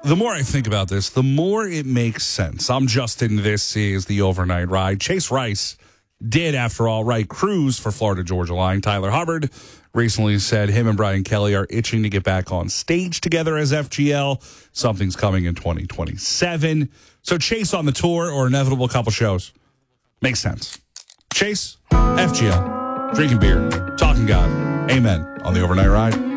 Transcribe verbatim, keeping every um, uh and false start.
the more I think about this, the more it makes sense. I'm Justin. This is the Overnight Ride. Chase Rice did, after all, write Cruise for Florida Georgia Line. Tyler Hubbard recently said him and Brian Kelly are itching to get back on stage together as F G L. Something's coming in twenty twenty-seven. So Chase on the tour or inevitable couple shows. Makes sense. Chase, F G L, drinking beer, talking God. Amen on the Overnight Ride.